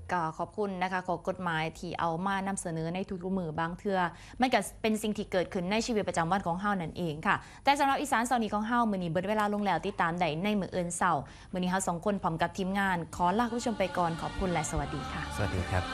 ก็ขอบคุณนะคะขอกฎหมายที่เอามานำเสนอในทุกๆมือบางเทื่อมันก็เป็นสิ่งที่เกิดขึ้นในชีวิตประจำวันของเฮานั่นเองค่ะแต่สำหรับอีสานเสาร์นี้ของเฮามื้อนี้เบิดเวลาลงแล้วติดตามได้ในมื้ออื่นเช้ามื้อนี้เฮา2คนพร้อมกับทีมงานขอลาคุณผู้ชมไปก่อนขอบคุณและสวัสดีค่ะสวัสดีครับ